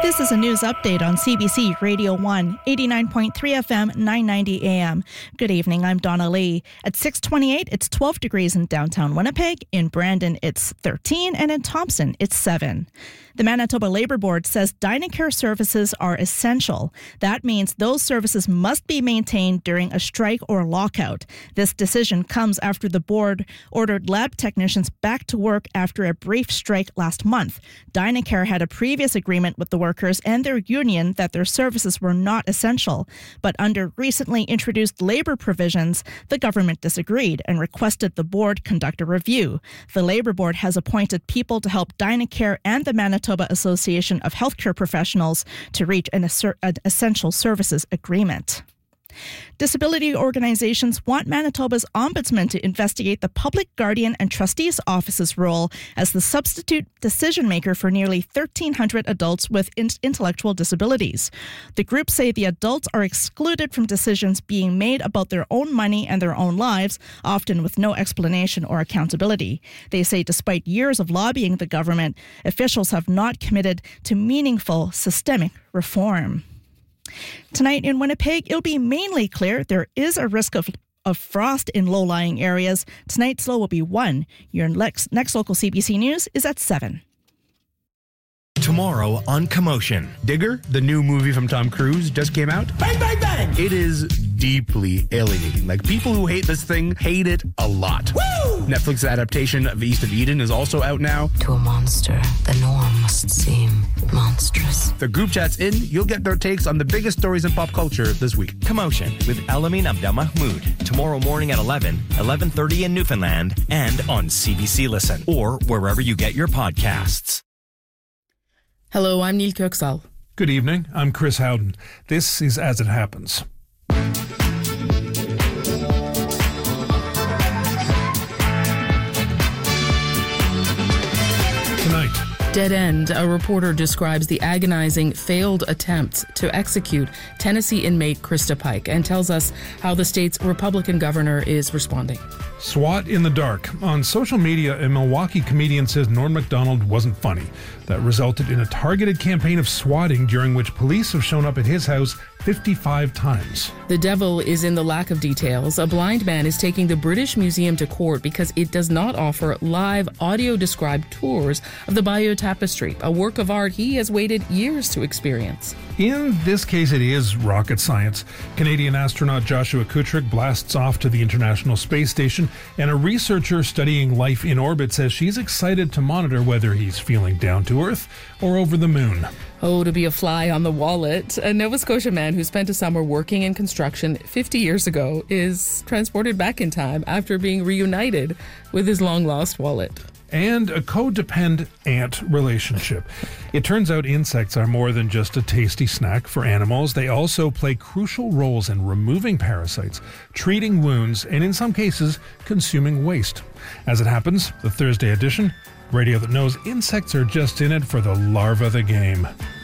This is a news update on CBC Radio 1, 89.3 FM, 990 AM. Good evening, I'm Donna Lee. At 6:28, it's 12 degrees in downtown Winnipeg. In Brandon, it's 13, and in Thompson, it's 7. The Manitoba Labour Board says Dynacare services are essential. That means those services must be maintained during a strike or lockout. This decision comes after the board ordered lab technicians back to work after a brief strike last month. Dynacare had a previous agreement with the workers and their union that their services were not essential. But under recently introduced labour provisions, the government disagreed and requested the board conduct a review. The Labour Board has appointed people to help Dynacare and the Manitoba Association of Healthcare Professionals to reach an essential services agreement. Disability organizations want Manitoba's ombudsman to investigate the Public Guardian and Trustees Office's role as the substitute decision maker for nearly 1,300 adults with intellectual disabilities. The group say the adults are excluded from decisions being made about their own money and their own lives, often with no explanation or accountability. They say despite years of lobbying the government, officials have not committed to meaningful systemic reform. Tonight in Winnipeg, it'll be mainly clear. There is a risk of frost in low-lying areas. Tonight's low will be 1. Your next local CBC News is at 7. Tomorrow on Commotion. Digger, the new movie from Tom Cruise, just came out. Bang, bang, bang! It is deeply alienating. Like, people who hate this thing hate it a lot. Woo! Netflix's adaptation of East of Eden is also out now. To a monster, the norm must seem monstrous. The group chat's in. You'll get their takes on the biggest stories in pop culture this week. Commotion with Alamin Abdelmahmoud. Tomorrow morning at 11:30 in Newfoundland, and on CBC Listen, or wherever you get your podcasts. Hello, I'm Neil Kirksall. Good evening, I'm Chris Howden. This is As It Happens. Tonight. Dead End, a reporter describes the agonizing failed attempts to execute Tennessee inmate Krista Pike and tells us how the state's Republican governor is responding. SWAT in the dark. On social media, a Milwaukee comedian says Norm Macdonald wasn't funny. That resulted in a targeted campaign of swatting during which police have shown up at his house 55 times. The devil is in the lack of details. A blind man is taking the British Museum to court because it does not offer live audio-described tours of the Bayeux Tapestry, a work of art he has waited years to experience. In this case, it is rocket science. Canadian astronaut Joshua Kutrick blasts off to the International Space Station, and a researcher studying life in orbit says she's excited to monitor whether he's feeling down to Earth or over the moon. Oh, to be a fly on the wallet. A Nova Scotia man who spent a summer working in construction 50 years ago is transported back in time after being reunited with his long-lost wallet. And a codependent ant relationship. It turns out insects are more than just a tasty snack for animals. They also play crucial roles in removing parasites, treating wounds, and in some cases, consuming waste. As It Happens, the Thursday edition, radio that knows insects are just in it for the larva of the game.